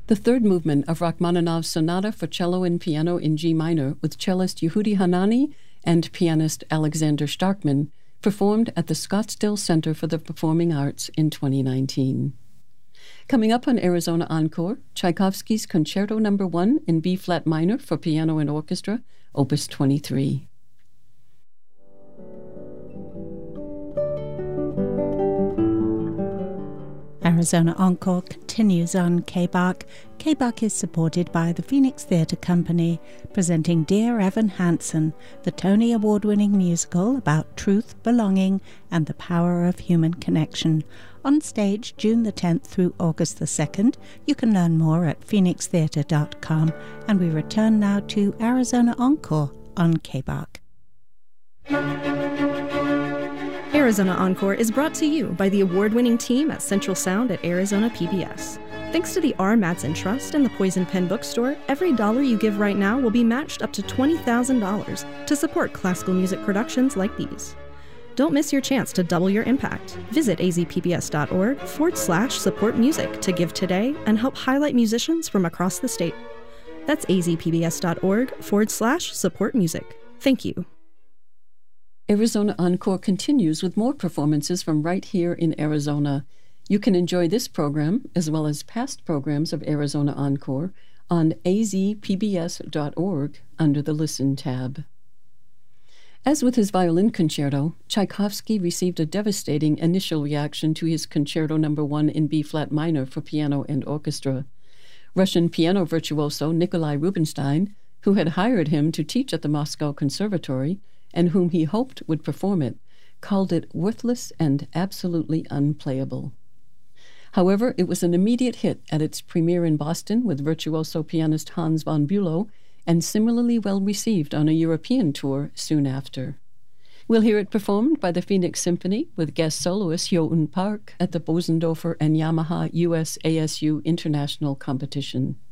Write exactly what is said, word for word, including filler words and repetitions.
The third movement of Rachmaninoff's Sonata for Cello and Piano in G minor with cellist Yehudi Hanani and pianist Alexander Starkman, performed at the Scottsdale Center for the Performing Arts in twenty nineteen. Coming up on Arizona Encore, Tchaikovsky's Concerto Number one in B-flat minor for piano and orchestra, Opus twenty-three. Arizona Encore continues on K B A C. K B A C is supported by the Phoenix Theatre Company, presenting Dear Evan Hansen, the Tony Award-winning musical about truth, belonging, and the power of human connection. On stage June the tenth through August the second. You can learn more at phoenix theatre dot com. And we return now to Arizona Encore on K B A C. Arizona Encore is brought to you by the award-winning team at Central Sound at Arizona P B S. Thanks to the R. Madsen Trust and the Poison Pen Bookstore, every dollar you give right now will be matched up to twenty thousand dollars to support classical music productions like these. Don't miss your chance to double your impact. Visit azpbs.org forward slash support music to give today and help highlight musicians from across the state. That's azpbs.org forward slash support music. Thank you. Arizona Encore continues with more performances from right here in Arizona. You can enjoy this program, as well as past programs of Arizona Encore, on a z p b s dot org under the Listen tab. As with his violin concerto, Tchaikovsky received a devastating initial reaction to his Concerto Number one in B-flat minor for piano and orchestra. Russian piano virtuoso Nikolai Rubinstein, who had hired him to teach at the Moscow Conservatory, and whom he hoped would perform it, called it worthless and absolutely unplayable. However, it was an immediate hit at its premiere in Boston with virtuoso pianist Hans von Bülow, and similarly well received on a European tour soon after. We'll hear it performed by the Phoenix Symphony with guest soloist Hyo-eun Park at the Bosendorfer and Yamaha U S A S U International Competition.